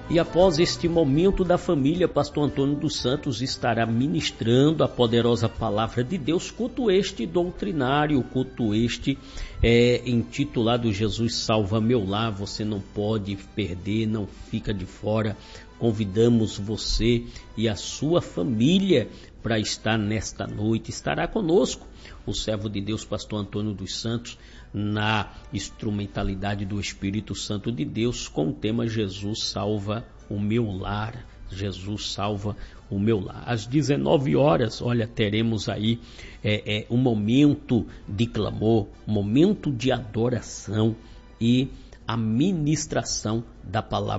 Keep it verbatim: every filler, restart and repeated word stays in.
E após este momento da família, pastor Antônio dos Santos estará ministrando a poderosa palavra de Deus, culto este doutrinário, culto este é, intitulado Jesus Salva Meu Lar. Você não pode perder, não fica de fora. Convidamos você e a sua família para estar nesta noite. Estará conosco o servo de Deus, pastor Antônio dos Santos, na instrumentalidade do Espírito Santo de Deus, com o tema Jesus Salva o Meu Lar. Jesus Salva o Meu Lar. Às dezenove horas, olha, teremos aí é, é, um momento de clamor, um momento de adoração e a ministração da palavra